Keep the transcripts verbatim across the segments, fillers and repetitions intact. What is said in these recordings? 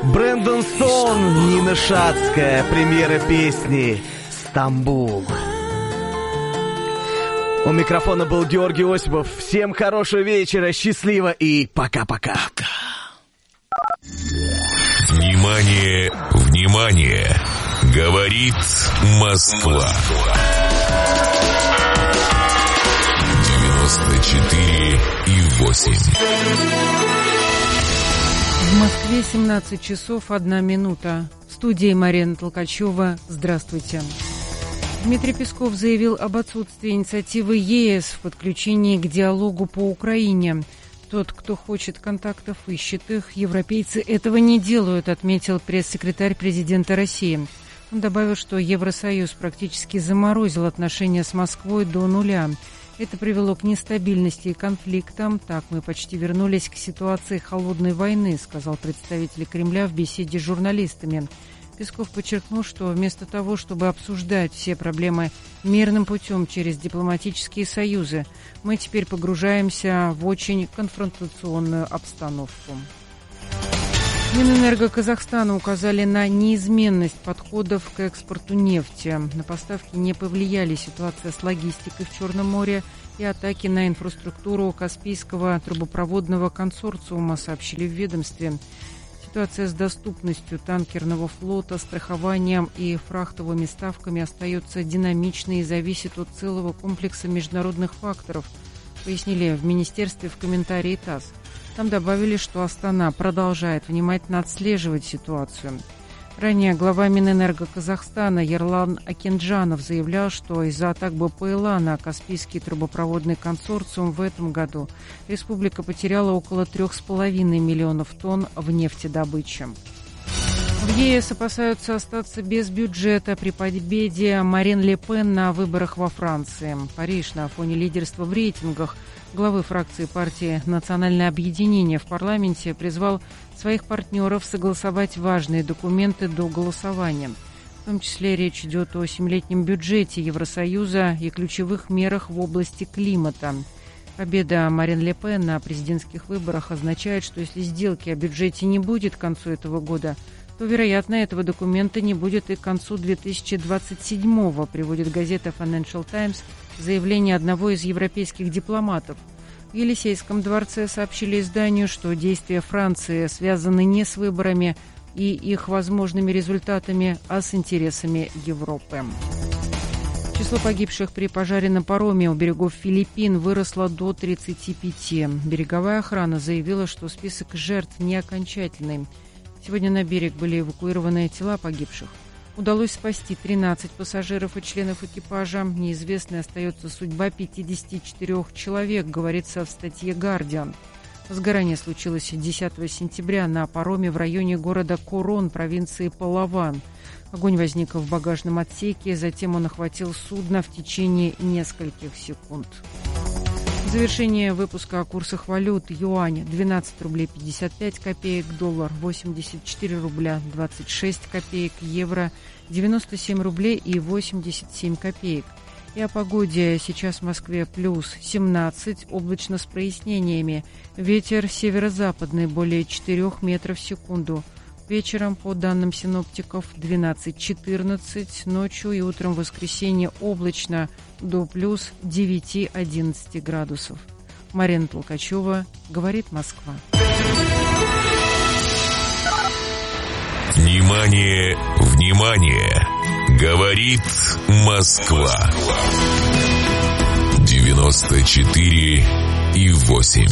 Брэндон Стоун, Нина Шацкая, премьера песни «Стамбул». У микрофона был Георгий Осипов. Всем хорошего вечера, счастливо и пока-пока. Внимание, внимание! Говорит Москва. девяносто четыре и восемь. В Москве семнадцать часов одна минута. В студии Марина Толкачева. Здравствуйте. Дмитрий Песков заявил об отсутствии инициативы ЕС в подключении к диалогу по Украине. Тот, кто хочет контактов, ищет их. Европейцы этого не делают, отметил пресс-секретарь президента России. Он добавил, что Евросоюз практически заморозил отношения с Москвой до нуля. Это привело к нестабильности и конфликтам. Так мы почти вернулись к ситуации холодной войны, сказал представитель Кремля в беседе с журналистами. Песков подчеркнул, что вместо того, чтобы обсуждать все проблемы мирным путем через дипломатические союзы, мы теперь погружаемся в очень конфронтационную обстановку. Минэнерго Казахстана указали на неизменность подходов к экспорту нефти. На поставки не повлияли ситуация с логистикой в Черном море и атаки на инфраструктуру Каспийского трубопроводного консорциума, сообщили в ведомстве. Ситуация с доступностью танкерного флота, страхованием и фрахтовыми ставками остается динамичной и зависит от целого комплекса международных факторов, пояснили в министерстве в комментарии ТАСС. Там добавили, что Астана продолжает внимательно отслеживать ситуацию. Ранее глава Минэнерго Казахстана Ерлан Акинджанов заявлял, что из-за атак БПЛА на Каспийский трубопроводный консорциум в этом году республика потеряла около трех с половиной миллионов тонн в нефтедобыче. В ЕС опасаются остаться без бюджета при победе Марин Ле Пен на выборах во Франции. Париж на фоне лидерства в рейтингах главы фракции партии «Национальное объединение» в парламенте призвал своих партнеров согласовать важные документы до голосования. В том числе речь идет о семилетнем бюджете Евросоюза и ключевых мерах в области климата. Победа Марин Ле Пен на президентских выборах означает, что если сделки о бюджете не будет к концу этого года, то, вероятно, этого документа не будет и к концу две тысячи двадцать седьмого, приводит газета Financial Times заявление одного из европейских дипломатов. В Елисейском дворце сообщили изданию, что действия Франции связаны не с выборами и их возможными результатами, а с интересами Европы. Число погибших при пожаре на пароме у берегов Филиппин выросло до тридцати пяти. Береговая охрана заявила, что список жертв не окончательный. Сегодня на берег были эвакуированы тела погибших. Удалось спасти тринадцать пассажиров и членов экипажа. Неизвестной остается судьба пятидесяти четырёх человек, говорится в статье «Гардиан». Возгорание случилось десятого сентября на пароме в районе города Корон, провинции Палаван. Огонь возник в багажном отсеке, затем он охватил судно в течение нескольких секунд. В завершение выпуска о курсах валют: юань двенадцать рублей пятьдесят пять копеек, доллар восемьдесят четыре рубля двадцать шесть копеек, евро девяносто семь рублей и восемьдесят семь копеек. И о погоде: сейчас в Москве плюс семнадцать, облачно с прояснениями, ветер северо-западный более четырёх метров в секунду. Вечером, по данным синоптиков, двенадцать-четырнадцать, ночью и утром в воскресенье облачно до плюс девять-одиннадцать градусов. Марина Толкачева, говорит Москва. Внимание, внимание! Говорит Москва. девяносто четыре и восемь.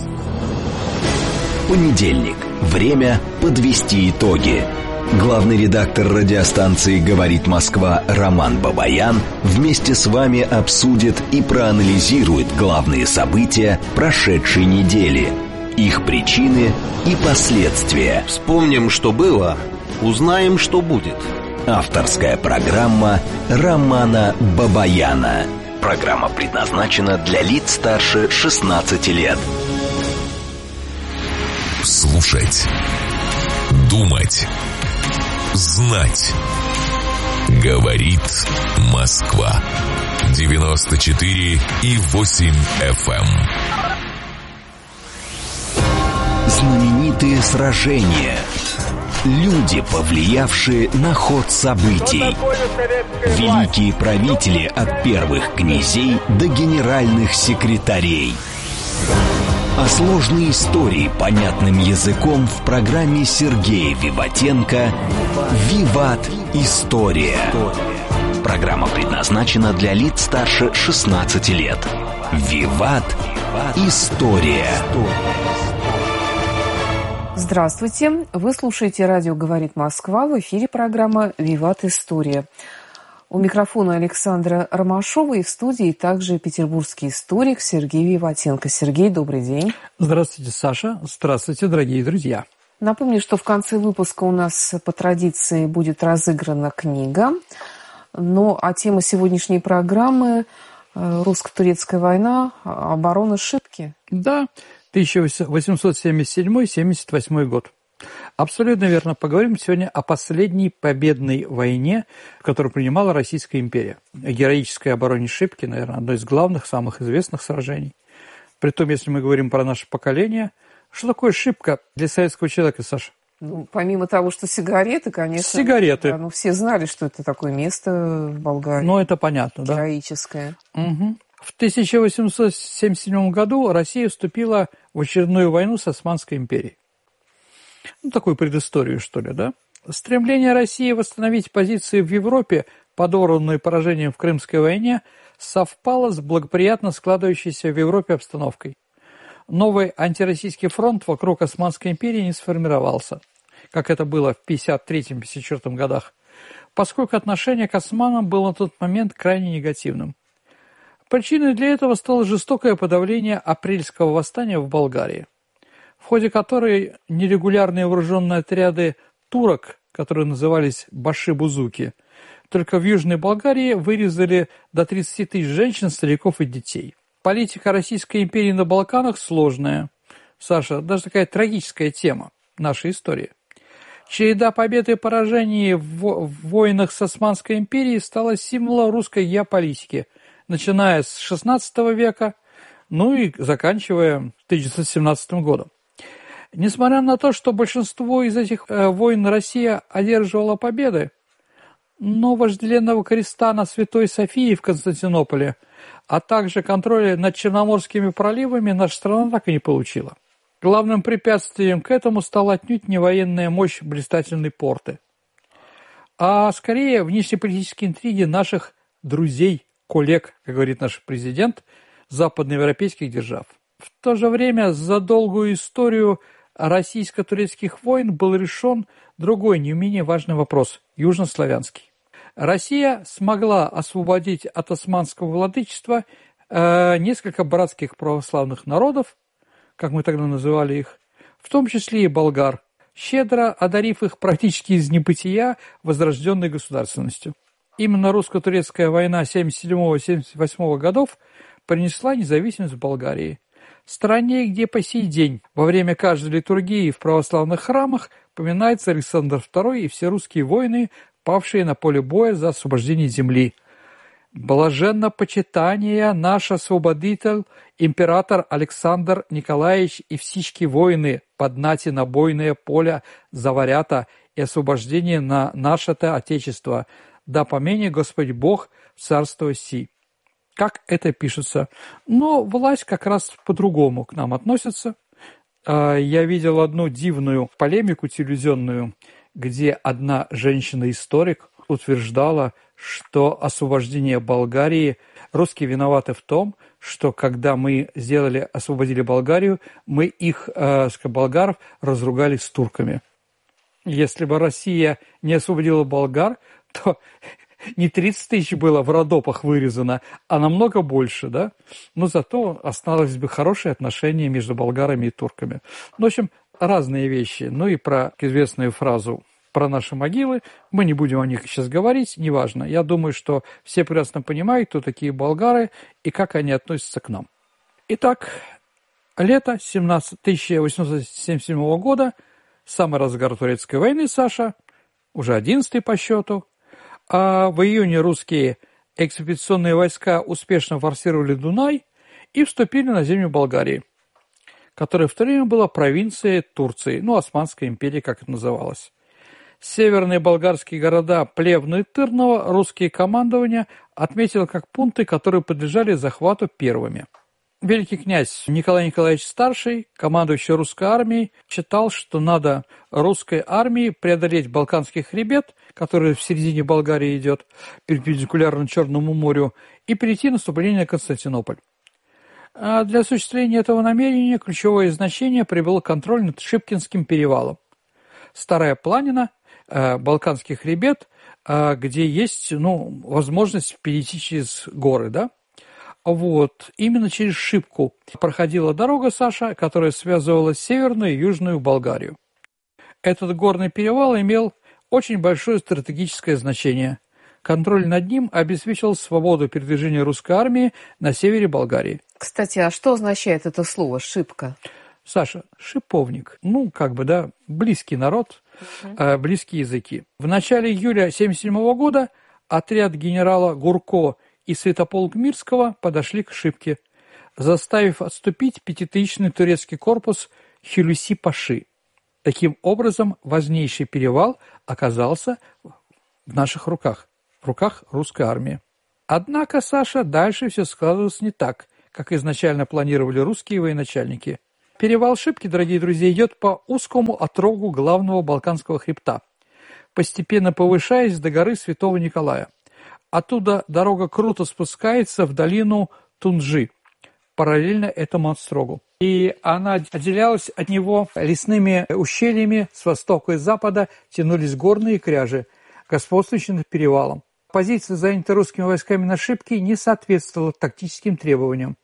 Понедельник. Время подвести итоги. Главный редактор радиостанции «Говорит Москва» Роман Бабаян вместе с вами обсудит и проанализирует главные события прошедшей недели, их причины и последствия. Вспомним, что было, узнаем, что будет. Авторская программа Романа Бабаяна. Программа предназначена для лиц старше шестнадцати лет. Слушать, думать, знать. Говорит Москва. девяносто четыре и восемь эф эм. Знаменитые сражения. Люди, повлиявшие на ход событий. Великие правители от первых князей до генеральных секретарей. А сложные истории понятным языком в программе Сергея Виватенко «Виват. История». Программа предназначена для лиц старше шестнадцати лет. «Виват. История». Здравствуйте. Вы слушаете «Радио говорит Москва». В эфире программа «Виват. История». У микрофона Александра Ромашова и в студии также петербургский историк Сергей Виватенко. Сергей, добрый день. Здравствуйте, Саша. Здравствуйте, дорогие друзья. Напомню, что в конце выпуска у нас по традиции будет разыграна книга. Ну, а тема сегодняшней программы – русско-турецкая война, оборона Шипки. Да, тысяча восемьсот семьдесят седьмой — семьдесят восьмой год. Абсолютно верно. Поговорим сегодня о последней победной войне, в которой принимала Российская империя. О героической обороне Шипки, наверное, одно из главных, самых известных сражений. Притом, если мы говорим про наше поколение, что такое Шипка для советского человека, Саша? Ну, помимо того, что сигареты, конечно. Сигареты. Да, ну, все знали, что это такое место в Болгарии. Ну, это понятно, да. Героическое. Угу. В тысяча восемьсот семьдесят седьмом году Россия вступила в очередную войну с Османской империей. Ну, такую предысторию, что ли, да? Стремление России восстановить позиции в Европе, подорванные поражением в Крымской войне, совпало с благоприятно складывающейся в Европе обстановкой. Новый антироссийский фронт вокруг Османской империи не сформировался, как это было в пятьдесят третьем — пятьдесят четвёртом годах, поскольку отношение к османам было на тот момент крайне негативным. Причиной для этого стало жестокое подавление апрельского восстания в Болгарии, в ходе которой нерегулярные вооруженные отряды турок, которые назывались баши-бузуки, только в Южной Болгарии вырезали до тридцати тысяч женщин, стариков и детей. Политика Российской империи на Балканах сложная. Саша, даже такая трагическая тема нашей истории. Череда побед и поражений в войнах с Османской империей стала символом русской геополитики, начиная с шестнадцатого века, ну и заканчивая тысяча девятьсот семнадцатым годом. Несмотря на то, что большинство из этих э, войн Россия одерживала победы, но вожделенного креста на Святой Софии в Константинополе, а также контроля над Черноморскими проливами наша страна так и не получила. Главным препятствием к этому стала отнюдь не военная мощь блистательной порты, а скорее внешнеполитические интриги наших друзей, коллег, как говорит наш президент, западноевропейских держав. В то же время за долгую историю российско-турецких войн был решен другой, не менее важный вопрос – южнославянский. Россия смогла освободить от османского владычества э, несколько братских православных народов, как мы тогда называли их, в том числе и болгар, щедро одарив их практически из небытия возрожденной государственностью. Именно русско-турецкая война семьдесят седьмого — семьдесят восьмого годов принесла независимость Болгарии, стране, где по сей день во время каждой литургии в православных храмах поминается Александр второй и все русские воины, павшие на поле боя за освобождение земли. Блаженно почитание наш освободитель, император Александр Николаевич и всички воины, поднати на бойное поле заварята и освобождение на наше-то Отечество, да помене Господь Бог царство си. Как это пишется? Но власть как раз по-другому к нам относится. Я видел одну дивную полемику телевизионную, где одна женщина-историк утверждала, что освобождение Болгарии, русские виноваты в том, что когда мы сделали, освободили Болгарию, мы их, э, болгаров, разругали с турками. Если бы Россия не освободила болгар, то не тридцать тысяч было в Родопах вырезано, а намного больше, да? Но зато осталось бы хорошие отношения между болгарами и турками. Ну, в общем, разные вещи. Ну и про известную фразу про наши могилы мы не будем о них сейчас говорить, неважно. Я думаю, что все прекрасно понимают, кто такие болгары и как они относятся к нам. Итак, лето тысяча восемьсот семьдесят седьмого года, самый разгар турецкой войны, Саша, уже одиннадцатый по счету. А в июне русские экспедиционные войска успешно форсировали Дунай и вступили на землю Болгарии, которая в то время была провинцией Турции, ну, Османской империи, как это называлось. Северные болгарские города Плевну и Тырново русские командования отметило как пункты, которые подлежали захвату первыми. Великий князь Николай Николаевич Старший, командующий русской армией, считал, что надо русской армии преодолеть Балканский хребет, который в середине Болгарии идет, перпендикулярно Черному морю, и перейти наступление на Константинополь. А для осуществления этого намерения ключевое значение приобрел контроль над Шипкинским перевалом. Старая Планина, э, Балканский хребет, э, где есть ну, возможность перейти через горы, да? Вот, именно через Шипку проходила дорога, Саша, которая связывала Северную и Южную Болгарию. Этот горный перевал имел очень большое стратегическое значение. Контроль над ним обеспечил свободу передвижения русской армии на севере Болгарии. Кстати, а что означает это слово «шипка»? Саша, шиповник, ну, как бы, да, близкий народ, uh-huh. э, близкие языки. В начале июля тысяча девятьсот семьдесят седьмого года отряд генерала Гурко и Святополк Мирского подошли к Шипке, заставив отступить пятитысячный турецкий корпус Хюлюси-Паши. Таким образом, важнейший перевал оказался в наших руках, в руках русской армии. Однако, Саша, дальше все складывалось не так, как изначально планировали русские военачальники. Перевал Шипки, дорогие друзья, идет по узкому отрогу главного Балканского хребта, постепенно повышаясь до горы Святого Николая. Оттуда дорога круто спускается в долину Тунджи, параллельно этому отстрогу. И она отделялась от него лесными ущельями, с востока и запада тянулись горные кряжи, господствующие над перевалом. Позиция, занятая русскими войсками на Шипке, не соответствовала тактическим требованиям.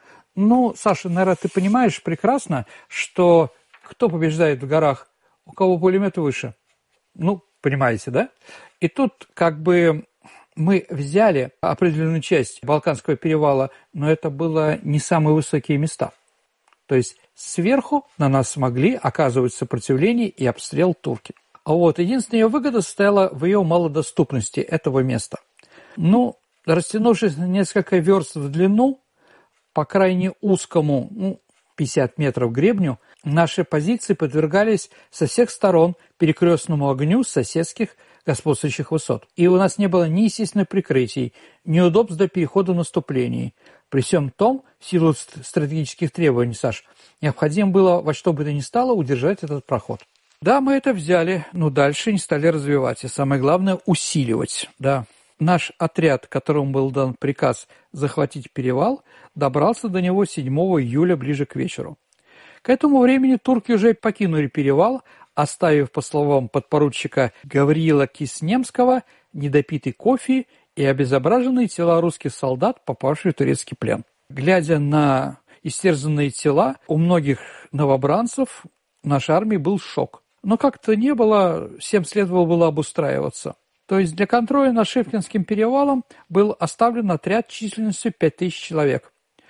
Ну, Саша, наверное, ты понимаешь прекрасно, что кто побеждает в горах, у кого пулемет выше. Ну, понимаете, да? И тут как бы мы взяли определенную часть Балканского перевала, но это было не самые высокие места. То есть сверху на нас смогли оказывать сопротивление и обстрел турки. А вот единственная ее выгода состояла в ее малодоступности этого места. Ну, растянувшись на несколько верст в длину, по крайне узкому, ну, пятьдесят метров гребню, наши позиции подвергались со всех сторон перекрестному огню соседских господствующих высот. И у нас не было ни естественных прикрытий, ни удобств до перехода в наступлении. При всем том, в силу стратегических требований, Саш, необходимо было во что бы то ни стало удержать этот проход. Да, мы это взяли, но дальше не стали развивать. И самое главное – усиливать. Да. Наш отряд, которому был дан приказ захватить перевал, добрался до него седьмого июля ближе к вечеру. К этому времени турки уже покинули перевал, оставив, по словам подпоручика Гавриила Киснемского, недопитый кофе и обезображенные тела русских солдат, попавших в турецкий плен. Глядя на истерзанные тела, у многих новобранцев нашей армии был шок. Но как-то не было, всем следовало было обустраиваться. То есть для контроля над Шипкинским перевалом был оставлен отряд численностью пять тысяч человек,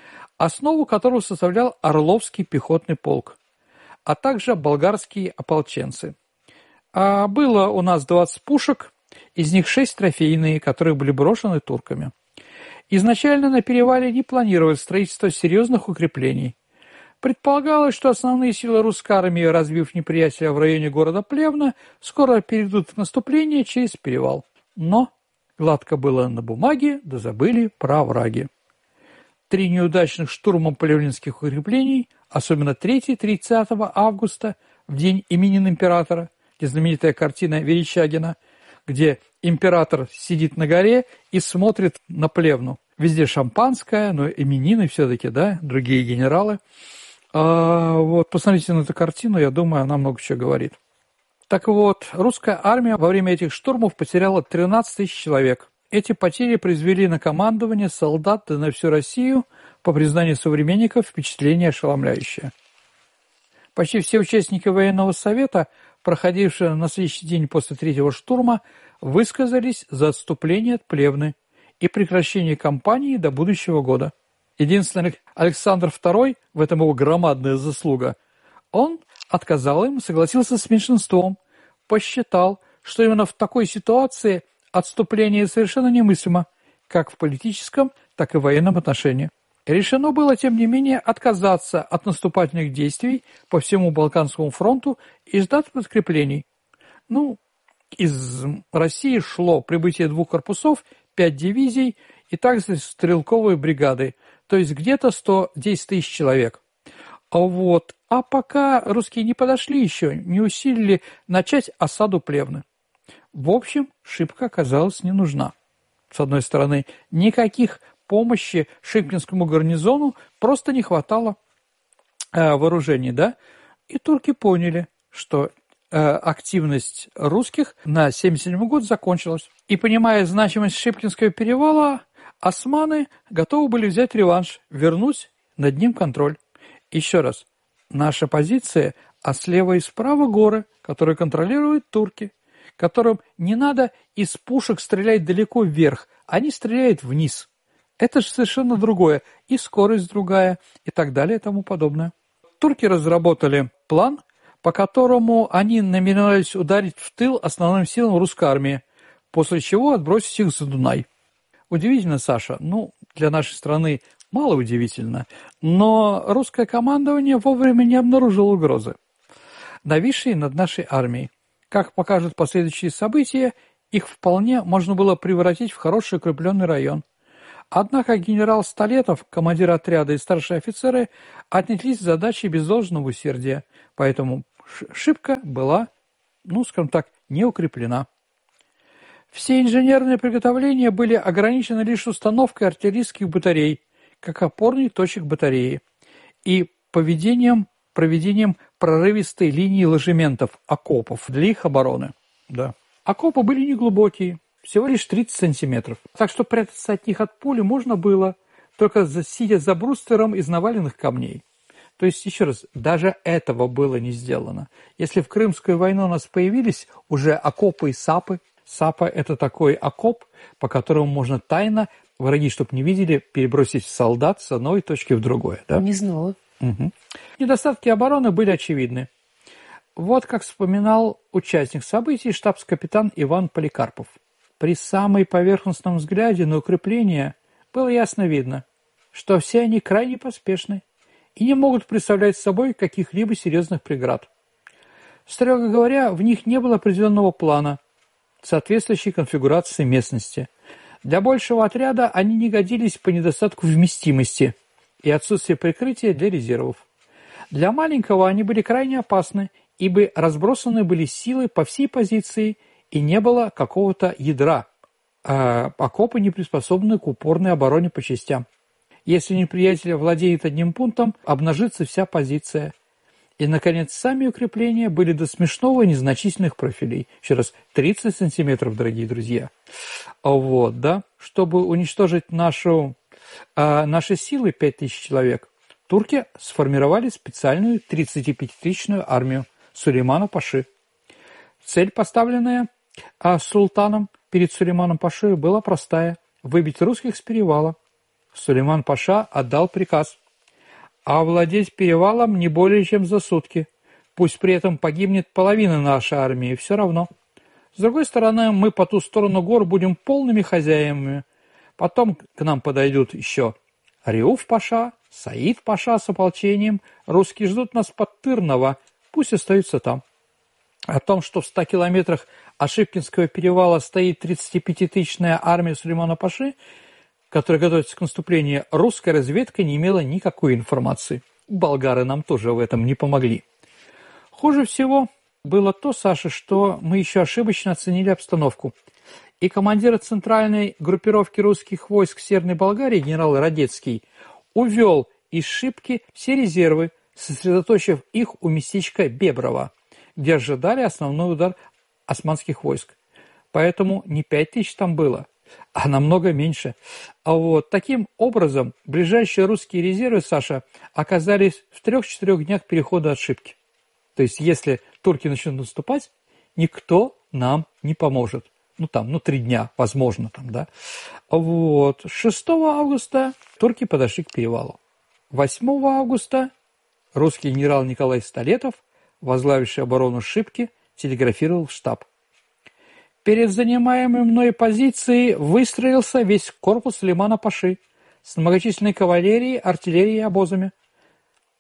основу которого составлял Орловский пехотный полк, а также болгарские ополченцы. А было у нас двадцать пушек, из них шесть трофейные, которые были брошены турками. Изначально на перевале не планировали строительство серьезных укреплений. Предполагалось, что основные силы русской армии, разбив неприятеля в районе города Плевна, скоро перейдут в наступление через перевал. Но гладко было на бумаге, да забыли про овраги. Три неудачных штурма плевнинских укреплений, особенно третий, тридцатого августа, в день именин императора, где знаменитая картина Верещагина, где император сидит на горе и смотрит на Плевну. Везде шампанское, но именины все-таки, да, другие генералы. А вот посмотрите на эту картину, я думаю, она много чего говорит. Так вот, русская армия во время этих штурмов потеряла тринадцать тысяч человек. Эти потери произвели на командование, солдат и на всю Россию, по признанию современников, впечатление ошеломляющее. Почти все участники военного совета, проходившие на следующий день после третьего штурма, высказались за отступление от Плевны и прекращение кампании до будущего года. Единственный Александр второй, в этом его громадная заслуга, он отказал им, согласился с меньшинством, посчитал, что именно в такой ситуации отступление совершенно немыслимо, как в политическом, так и в военном отношении. Решено было, тем не менее, отказаться от наступательных действий по всему Балканскому фронту и ждать подкреплений. Ну, из России шло прибытие двух корпусов, пять дивизий и также стрелковые бригады, то есть где-то сто десять тысяч человек. А вот, а пока русские не подошли еще, не усилили начать осаду Плевны. В общем, Шипка оказалась не нужна. С одной стороны, никаких помощи Шипкинскому гарнизону просто не хватало э, вооружений, да? И турки поняли, что э, активность русских на семьдесят седьмой год закончилась. И, понимая значимость Шипкинского перевала, османы готовы были взять реванш, вернуть над ним контроль. Еще раз, наша позиция, а слева и справа горы, которые контролируют турки, которым не надо из пушек стрелять далеко вверх, они стреляют вниз. Это же совершенно другое, и скорость другая, и так далее, и тому подобное. Турки разработали план, по которому они намеревались ударить в тыл основным силам русской армии, после чего отбросить их за Дунай. Удивительно, Саша, ну, для нашей страны мало удивительно, но русское командование вовремя не обнаружило угрозы, нависшей над нашей армией. Как покажут последующие события, их вполне можно было превратить в хороший укрепленный район. Однако генерал Столетов, командир отряда и старшие офицеры отнеслись к задаче без должного усердия, поэтому Шипка была, ну, скажем так, не укреплена. Все инженерные приготовления были ограничены лишь установкой артиллерийских батарей, как опорных точек батареи, и поведением, проведением прорывистой линии ложементов, окопов для их обороны. Да. Окопы были неглубокие, всего лишь тридцать сантиметров. Так что прятаться от них от пули можно было, только сидя за бруствером из наваленных камней. То есть, еще раз, даже этого было не сделано. Если в Крымскую войну у нас появились уже окопы и сапы, сапа – это такой окоп, по которому можно тайно, враги, чтобы не видели, перебросить солдат с одной точки в другое. Да? Не знала. Угу. Недостатки обороны были очевидны. Вот как вспоминал участник событий штабс-капитан Иван Поликарпов. При самой поверхностном взгляде на укрепления было ясно видно, что все они крайне поспешны и не могут представлять собой каких-либо серьезных преград. Строго говоря, в них не было определенного плана, соответствующей конфигурации местности. Для большего отряда они не годились по недостатку вместимости и отсутствию прикрытия для резервов. Для маленького они были крайне опасны, ибо разбросаны были силы по всей позиции и не было какого-то ядра, а окопы не приспособлены к упорной обороне по частям. Если неприятель владеет одним пунктом, обнажится вся позиция. И, наконец, сами укрепления были до смешного незначительных профилей. Еще раз, тридцать сантиметров, дорогие друзья. Вот, да. Чтобы уничтожить нашу, а, наши силы, пять тысяч человек, турки сформировали специальную тридцатипятитысячную армию Сулеймана Паши. Цель, поставленная а, султаном перед Сулейманом Пашой, была простая – выбить русских с перевала. Сулейман Паша отдал приказ овладеть перевалом не более чем за сутки. Пусть при этом погибнет половина нашей армии, все равно. С другой стороны, мы по ту сторону гор будем полными хозяевами. Потом к нам подойдут еще Риуф Паша, Саид Паша с ополчением. Русские ждут нас под Тырново, пусть остаются там. О том, что в ста километрах от Шипкинского перевала стоит тридцатипятитысячная армия Сулеймана Паши, которая готовится к наступлению, русская разведка не имела никакой информации. Болгары нам тоже в этом не помогли. Хуже всего было то, Саша, что мы еще ошибочно оценили обстановку. И командир центральной группировки русских войск Северной Болгарии, генерал Радецкий, увел из Шипки все резервы, сосредоточив их у местечка Беброво, где ожидали основной удар османских войск. Поэтому не пять тысяч там было, а намного меньше. А вот таким образом ближайшие русские резервы, Саша, оказались в трех-четырех днях перехода от Шипки. То есть, если турки начнут наступать, никто нам не поможет. Ну, там, ну, три дня, возможно, там, да. Вот. шестого августа турки подошли к перевалу. восьмого августа русский генерал Николай Столетов, возглавивший оборону Шипки, телеграфировал в штаб. Перед занимаемой мной позицией выстроился весь корпус Сулеймана Паши с многочисленной кавалерией, артиллерией и обозами.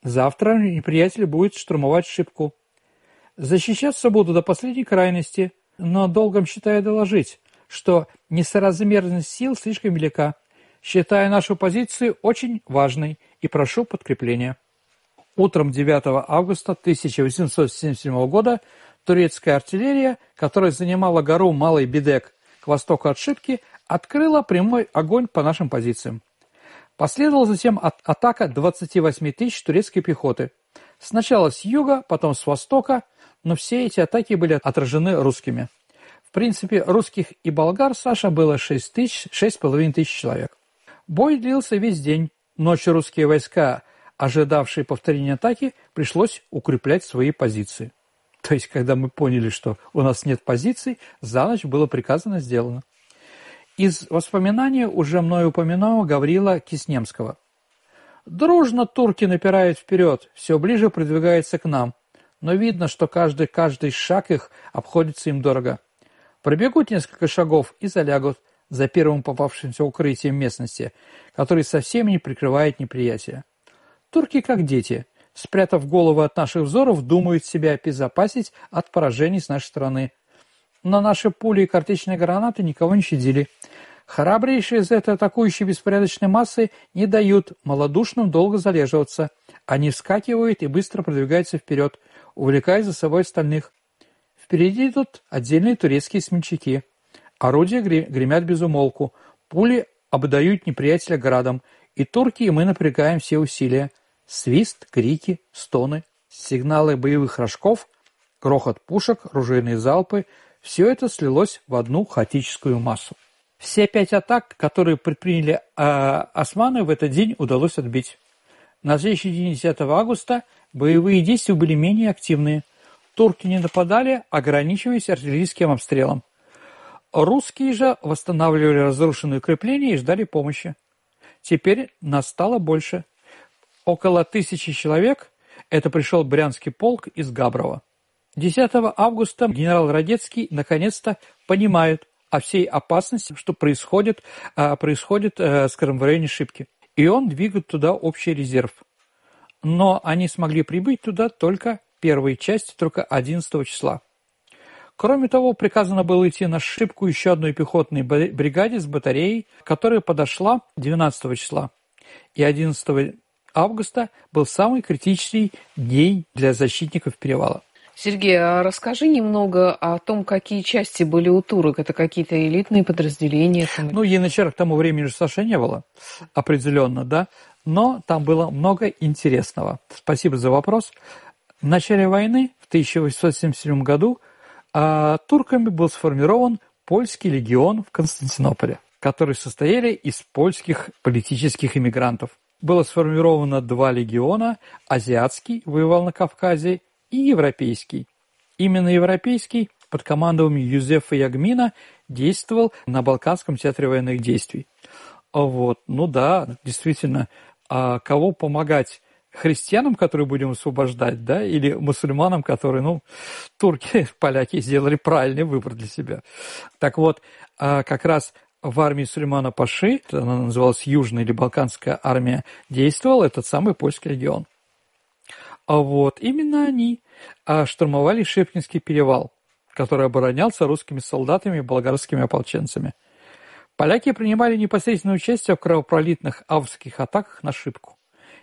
Завтра неприятель будет штурмовать Шипку. Защищаться буду до последней крайности, но долгом считаю доложить, что несоразмерность сил слишком велика. Считаю нашу позицию очень важной и прошу подкрепления. Утром девятого августа тысяча восемьсот семьдесят седьмого года турецкая артиллерия, которая занимала гору Малый Бедек к востоку от Шипки, открыла прямой огонь по нашим позициям. Последовала затем от- атака двадцати восьми тысяч турецкой пехоты. Сначала с юга, потом с востока, но все эти атаки были отражены русскими. В принципе, русских и болгар, Саша, было шесть тысяч, шесть с половиной тысяч человек. Бой длился весь день. Ночью русские войска, ожидавшие повторения атаки, пришлось укреплять свои позиции. То есть, когда мы поняли, что у нас нет позиций, за ночь было приказано сделано. Из воспоминаний уже мною упомянутого Гаврила Киснемского. Дружно турки напирают вперед, все ближе продвигаются к нам, но видно, что каждый, каждый шаг их обходится им дорого. Пробегут несколько шагов и залягут за первым попавшимся укрытием местности, который совсем не прикрывает неприятия. Турки, как дети, спрятав головы от наших взоров, думают себя обезопасить от поражений с нашей стороны. Но наши пули и картечные гранаты никого не щадили. Храбрейшие из этой атакующей беспорядочной массы не дают малодушным долго залеживаться. Они вскакивают и быстро продвигаются вперед, увлекая за собой остальных. Впереди идут отдельные турецкие смельчаки. Орудия гремят без умолку, пули обдают неприятеля градом, и турки, и мы напрягаем все усилия. Свист, крики, стоны, сигналы боевых рожков, грохот пушек, ружейные залпы – все это слилось в одну хаотическую массу. Все пять атак, которые предприняли э, османы, в этот день удалось отбить. На следующий день, десятого августа, боевые действия были менее активные. Турки не нападали, ограничиваясь артиллерийским обстрелом. Русские же восстанавливали разрушенные укрепления и ждали помощи. Теперь нас стало больше. Около тысячи человек – это пришел Брянский полк из Габрова. десятого августа генерал Радецкий наконец-то понимает о всей опасности, что происходит, происходит скажем, в районе Шипки. И он двигает туда общий резерв. Но они смогли прибыть туда только первой части, только одиннадцатого числа. Кроме того, приказано было идти на Шипку еще одной пехотной бригаде с батареей, которая подошла двенадцатого числа. И одиннадцатого августа был самый критичный день для защитников перевала. Сергей, а расскажи немного о том, какие части были у турок. Это какие-то элитные подразделения? Ну, янычар к тому времени же, Саша, не было, определенно, да, но там было много интересного. Спасибо за вопрос. В начале войны, в тысяча восемьсот семьдесят седьмом году, а, турками был сформирован польский легион в Константинополе, который состояли из польских политических эмигрантов. Было сформировано два легиона, азиатский, воевал на Кавказе, и европейский. Именно европейский под командованием Юзефа Ягмина действовал на Балканском театре военных действий. Вот. Ну да, действительно, а кого помогать? Христианам, которые будем освобождать, да, или мусульманам, которые, ну, турки, поляки сделали правильный выбор для себя. Так вот, как раз в армии Сулеймана Паши, она называлась Южная или Балканская армия, действовал этот самый польский легион. А вот именно они штурмовали Шипкинский перевал, который оборонялся русскими солдатами и болгарскими ополченцами. Поляки принимали непосредственное участие в кровопролитных австрийских атаках на Шипку.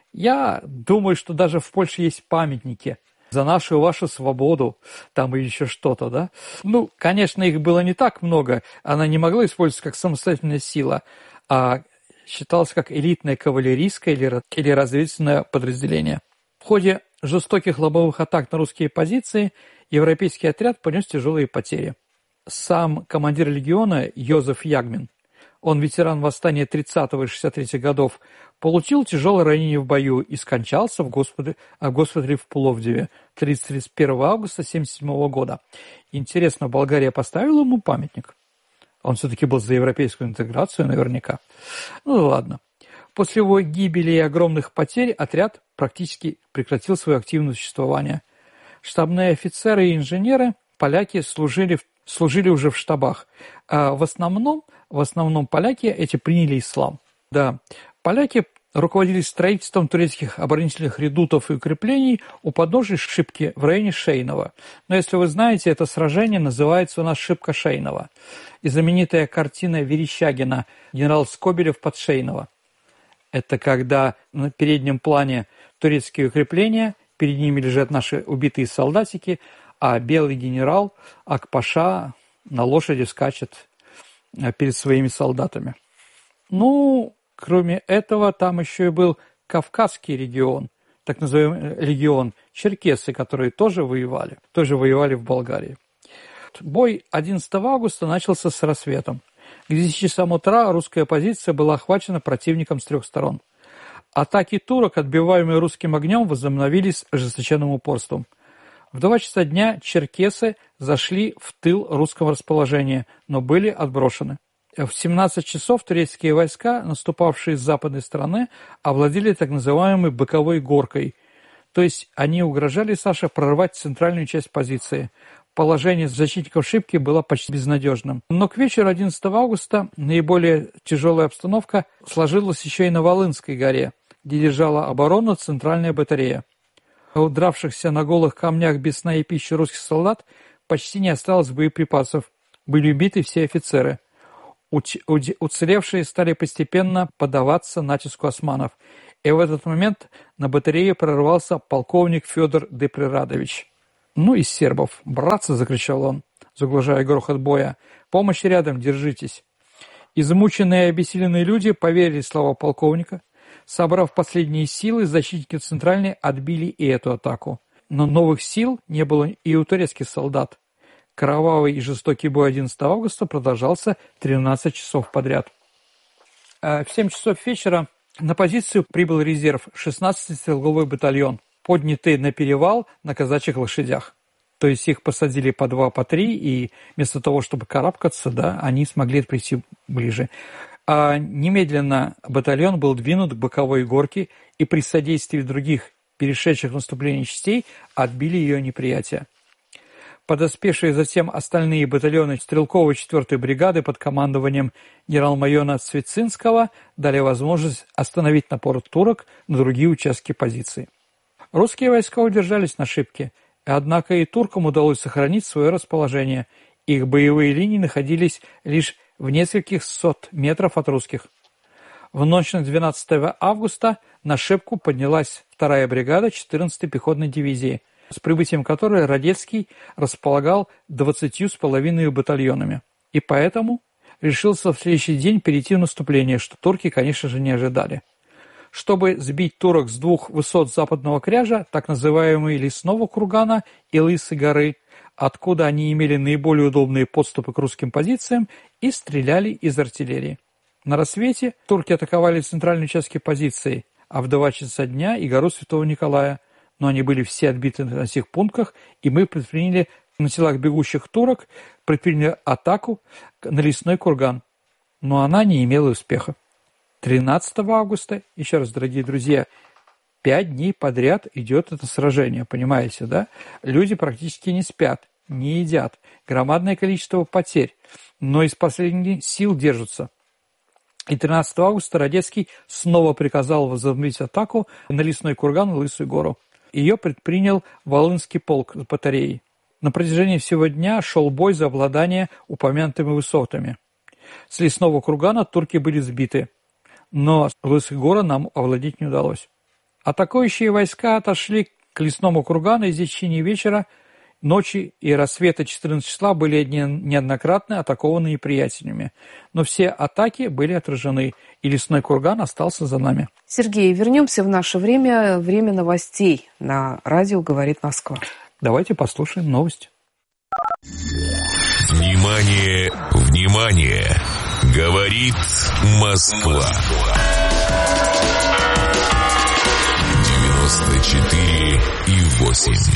Я думаю, что даже в Польше есть памятники за нашу и вашу свободу, там и еще что-то, да? Ну, конечно, их было не так много, она не могла использоваться как самостоятельная сила, а считалась как элитное кавалерийское или разведывательное подразделение. В ходе жестоких лобовых атак на русские позиции европейский отряд понес тяжелые потери. Сам командир легиона Йозеф Ягмин, он ветеран восстания тридцатого и шестьдесят третьего годов, получил тяжелое ранение в бою и скончался в госпитале, в госпитале в Пловдиве тридцать первого августа тысяча девятьсот семьдесят седьмого года. Интересно, Болгария поставила ему памятник? Он все-таки был за европейскую интеграцию наверняка. Ну ладно. После его гибели и огромных потерь отряд практически прекратил свое активное существование. Штабные офицеры и инженеры, поляки, служили, служили уже в штабах. А в основном, в основном поляки эти приняли ислам. Да, поляки руководили строительством турецких оборонительных редутов и укреплений у подножия Шипки в районе Шейнова. Но если вы знаете, это сражение называется у нас Шипка Шейнова. И знаменитая картина Верещагина «Генерал Скобелев под Шейново». Это когда на переднем плане турецкие укрепления, перед ними лежат наши убитые солдатики, а белый генерал Ак-Паша на лошади скачет перед своими солдатами. Ну, кроме этого, там еще и был Кавказский регион, так называемый регион черкесы, которые тоже воевали, тоже воевали в Болгарии. Бой одиннадцатого августа начался с рассветом. К десяти часам утра русская позиция была охвачена противником с трех сторон. Атаки турок, отбиваемые русским огнем, возобновились с ожесточенным упорством. В два часа дня черкесы зашли в тыл русского расположения, но были отброшены. В семнадцать часов турецкие войска, наступавшие с западной стороны, овладели так называемой боковой горкой. То есть они угрожали, Саша, прорвать центральную часть позиции. Положение защитников Шипки было почти безнадежным. Но к вечеру одиннадцатого августа наиболее тяжелая обстановка сложилась еще и на Волынской горе, где держала оборону центральная батарея. У дравшихся на голых камнях без сна и пищи русских солдат почти не осталось боеприпасов. Были убиты все офицеры. Уч- уд- уцелевшие стали постепенно поддаваться натиску османов. И в этот момент на батарее прорвался полковник Федор Деприрадович. «Ну, из сербов! Братцы!» — закричал он, заглушая грохот боя. «Помощь рядом, держитесь!» Измученные и обессиленные люди поверили в слова полковника. Собрав последние силы, защитники Центральной отбили и эту атаку. Но новых сил не было и у турецких солдат. Кровавый и жестокий бой одиннадцатого августа продолжался тринадцать часов подряд. В семь часов вечера на позицию прибыл резерв, шестнадцатый стрелковый батальон, поднятый на перевал на казачьих лошадях. То есть их посадили по два, по три, и вместо того, чтобы карабкаться, да, они смогли прийти ближе. А немедленно батальон был двинут к боковой горке, и при содействии других перешедших наступление частей отбили ее неприятие. Подоспевшие затем остальные батальоны стрелковой четвёртой бригады под командованием генерал-майора Цвицинского дали возможность остановить напор турок на другие участки позиции. Русские войска удержались на Шипке, однако и туркам удалось сохранить свое расположение. Их боевые линии находились лишь в нескольких сот метров от русских. В ночь на двенадцатого августа на Шипку поднялась вторая бригада четырнадцатой пехотной дивизии, с прибытием которой Радецкий располагал двадцатью с половиной батальонами. И поэтому решился в следующий день перейти в наступление, что турки, конечно же, не ожидали. Чтобы сбить турок с двух высот западного кряжа, так называемой Лесного кургана и Лысой горы, откуда они имели наиболее удобные подступы к русским позициям, и стреляли из артиллерии. На рассвете турки атаковали центральные участки позиции, а в два часа дня и гору Святого Николая, но они были все отбиты на сих пунктах, и мы предприняли на телах бегущих турок, предприняли атаку на Лесной курган, но она не имела успеха. тринадцатого августа, еще раз, дорогие друзья, пять дней подряд идет это сражение, понимаете, да? Люди практически не спят, не едят, громадное количество потерь, но из последних сил держатся. И тринадцатого августа Радецкий снова приказал возобновить атаку на Лесной курган и Лысую гору. Ее предпринял Волынский полк с батареей. На протяжении всего дня шел бой за обладание упомянутыми высотами. С Лесного кургана турки были сбиты, но Лысой горы нам овладеть не удалось. Атакующие войска отошли к Лесному кургану, и в течение вечера, ночи и рассвета четырнадцатого числа были неоднократно атакованы неприятелями. Но все атаки были отражены, и Лесной курган остался за нами. Сергей, вернемся в наше время, время новостей на радио «Говорит Москва». Давайте послушаем новости. Внимание, внимание! Говорит Москва. девяносто четыре и восемь.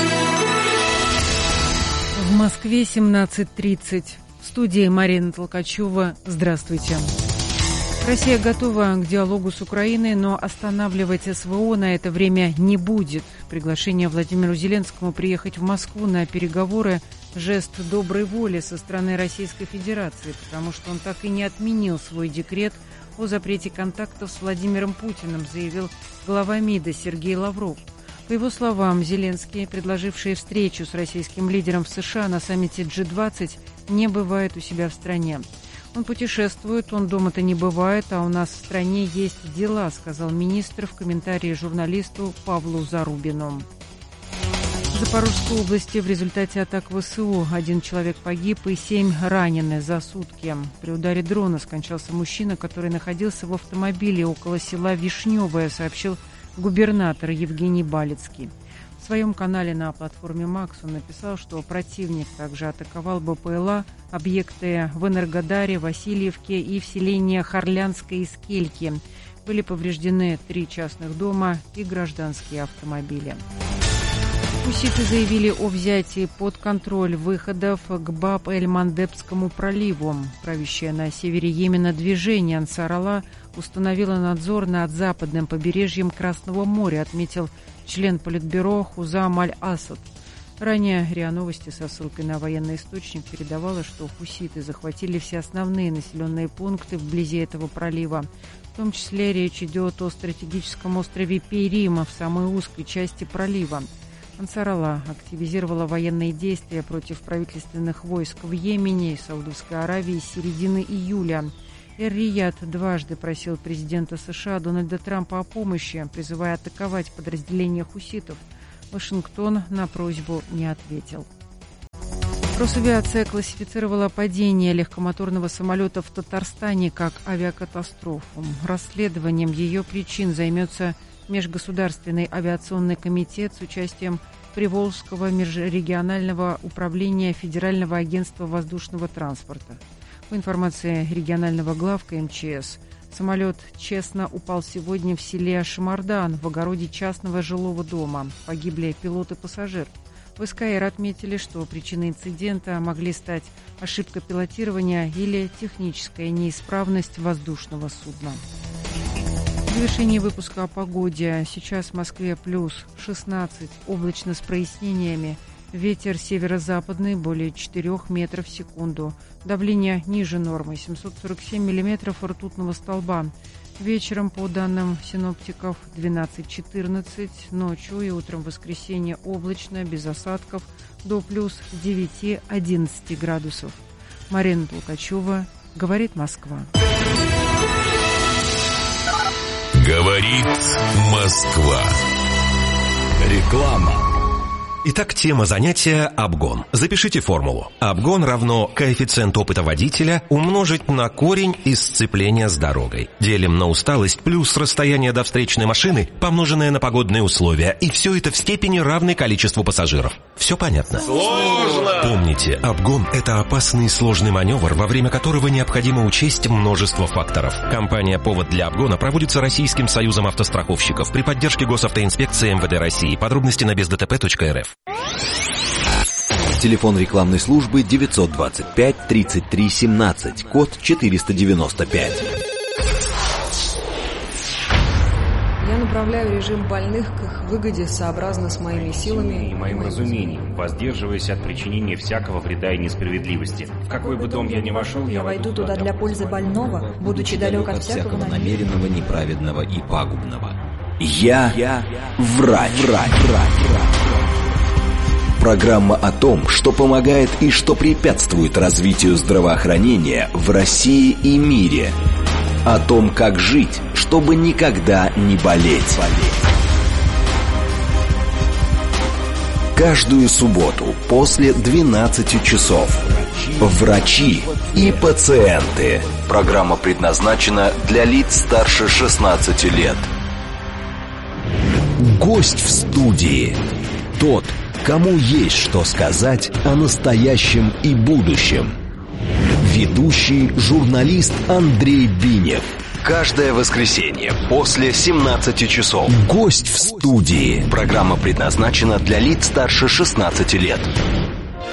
В Москве семнадцать тридцать. В студии Марина Толкачева. Здравствуйте. Россия готова к диалогу с Украиной, но останавливать СВО на это время не будет. Приглашение Владимиру Зеленскому приехать в Москву на переговоры жест доброй воли со стороны Российской Федерации, потому что он так и не отменил свой декрет о запрете контактов с Владимиром Путиным, заявил глава МИДа Сергей Лавров. По его словам, Зеленский, предложивший встречу с российским лидером в США на саммите джи двадцать, не бывает у себя в стране. Он путешествует, он дома-то не бывает, а у нас в стране есть дела, сказал министр в комментарии журналисту Павлу Зарубину. В Запорожской области в результате атак ВСУ один человек погиб и семь ранены за сутки. При ударе дрона скончался мужчина, который находился в автомобиле около села Вишневое, сообщил губернатор Евгений Балицкий. В своем канале на платформе Макс он написал, что противник также атаковал БПЛА, объекты в Энергодаре, Васильевке и в селении Харлянское и Скельки. Были повреждены три частных дома и гражданские автомобили. Хуситы заявили о взятии под контроль выходов к Баб-эль-Мандебскому проливу. Правящее на севере Йемена движение Ансар-Алла установило надзор над западным побережьем Красного моря, отметил член Политбюро Хузам Аль-Асад. Ранее РИА Новости со ссылкой на военный источник передавала, что хуситы захватили все основные населенные пункты вблизи этого пролива. В том числе речь идет о стратегическом острове Пейрима в самой узкой части пролива. Ансар-Алла активизировала военные действия против правительственных войск в Йемене и Саудовской Аравии с середины июля. Эр-Рияд дважды просил президента США Дональда Трампа о помощи, призывая атаковать подразделения хуситов. Вашингтон на просьбу не ответил. Росавиация классифицировала падение легкомоторного самолета в Татарстане как авиакатастрофу. Расследованием ее причин займется Межгосударственный авиационный комитет с участием Приволжского межрегионального управления Федерального агентства воздушного транспорта. По информации регионального главка эм че эс, самолет честно упал сегодня в селе Шамардан в огороде частного жилого дома. Погибли пилот и пассажир. В эс ка эр отметили, что причиной инцидента могли стать ошибка пилотирования или техническая неисправность воздушного судна. В завершении выпуска о погоде. Сейчас в Москве плюс шестнадцать, облачно с прояснениями. Ветер северо-западный более четырёх метров в секунду. Давление ниже нормы семьсот сорок семь миллиметров ртутного столба. Вечером, по данным синоптиков, двенадцать-четырнадцать. Ночью и утром в воскресенье облачно, без осадков, до плюс девять-одиннадцать градусов. Марина Толкачева, говорит Москва. Говорит Москва. Реклама. Итак, тема занятия – обгон. Запишите формулу. Обгон равно коэффициент опыта водителя умножить на корень из сцепления с дорогой. Делим на усталость плюс расстояние до встречной машины, помноженное на погодные условия. И все это в степени равной количеству пассажиров. Все понятно? Сложно! Помните, обгон – это опасный и сложный маневр, во время которого необходимо учесть множество факторов. Компания «Повод для обгона» проводится Российским союзом автостраховщиков при поддержке Госавтоинспекции эм вэ дэ России. Подробности на без дэ тэ пэ точка эр эф. Телефон рекламной службы девятьсот двадцать пять тридцать три семнадцать, код четыреста девяносто пять. Я направляю режим больных к их выгоде сообразно с моими силами и моим разумением, воздерживаясь от причинения всякого вреда и несправедливости. В какой бы дом я ни вошел, я войду туда для пользы больного, будучи далек от всякого намеренного, неправедного и пагубного. Я, я врач, врач, врач, врач. Программа о том, что помогает и что препятствует развитию здравоохранения в России и мире. О том, как жить, чтобы никогда не болеть. Каждую субботу после двенадцати часов. Врачи и пациенты. Программа предназначена для лиц старше шестнадцати лет. Гость в студии. Тот, кому есть что сказать о настоящем и будущем. Ведущий журналист Андрей Бинев. Каждое воскресенье после семнадцати часов. Гость в студии. Программа предназначена для лиц старше шестнадцати лет.